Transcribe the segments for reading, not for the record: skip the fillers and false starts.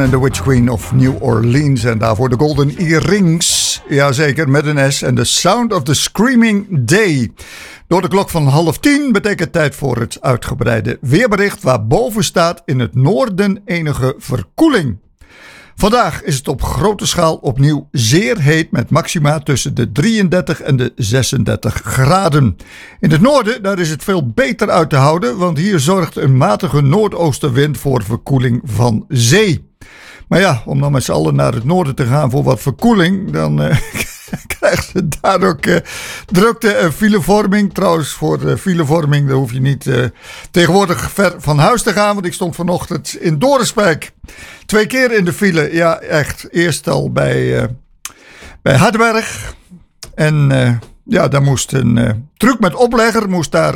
en The Witch Queen of New Orleans. En daarvoor de Golden Earrings. Jazeker, met een S. En The Sound of the Screaming Day. Door de klok van 9:30 betekent tijd voor het uitgebreide weerbericht. Waar boven staat in het noorden enige verkoeling. Vandaag is het op grote schaal opnieuw zeer heet met maxima tussen de 33 en de 36 graden. In het noorden daar is het veel beter uit te houden, want hier zorgt een matige noordoostenwind voor verkoeling van zee. Maar ja, om dan met z'n allen naar het noorden te gaan voor wat verkoeling, dan krijgen ze daar ook drukte en filevorming. Trouwens, voor de filevorming hoef je niet tegenwoordig ver van huis te gaan, want ik stond vanochtend in Dorenspijk. 2 keer in de file, ja echt. Eerst al bij Hardenberg. En ja, daar moest een truck met oplegger, moest daar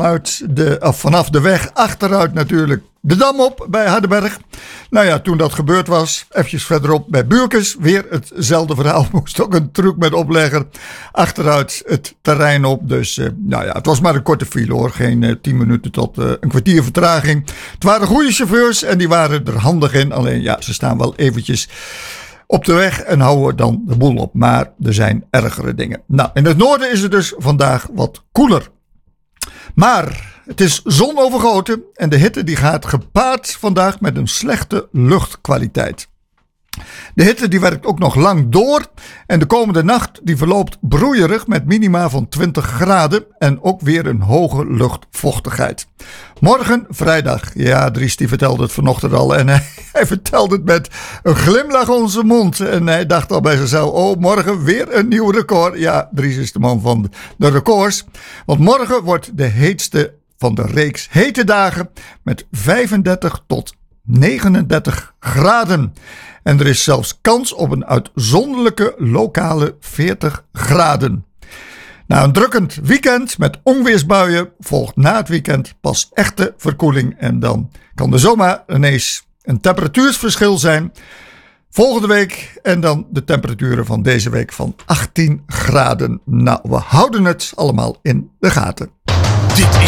vanaf de weg achteruit natuurlijk de dam op bij Hardenberg. Nou ja, toen dat gebeurd was, eventjes verderop bij Buurkes, weer hetzelfde verhaal. Moest ook een truck met oplegger achteruit het terrein op. Dus nou ja, het was maar een korte file hoor. Geen 10 minuten tot een kwartier vertraging. Het waren goede chauffeurs en die waren er handig in. Alleen ja, ze staan wel eventjes op de weg en houden dan de boel op. Maar er zijn ergere dingen. Nou, in het noorden is het dus vandaag wat koeler. Maar het is zonovergoten en de hitte die gaat gepaard vandaag met een slechte luchtkwaliteit. De hitte die werkt ook nog lang door en de komende nacht die verloopt broeierig met minima van 20 graden en ook weer een hoge luchtvochtigheid. Morgen vrijdag, ja Dries die vertelde het vanochtend al en hij vertelde het met een glimlach om zijn mond en hij dacht al bij zichzelf, oh morgen weer een nieuw record. Ja, Dries is de man van de records, want morgen wordt de heetste van de reeks hete dagen met 35 tot 39 graden. En er is zelfs kans op een uitzonderlijke lokale 40 graden. Na een drukkend weekend met onweersbuien volgt na het weekend pas echte verkoeling. En dan kan er zomaar ineens een temperatuursverschil zijn. Volgende week en dan de temperaturen van deze week van 18 graden. Nou, we houden het allemaal in de gaten. Dit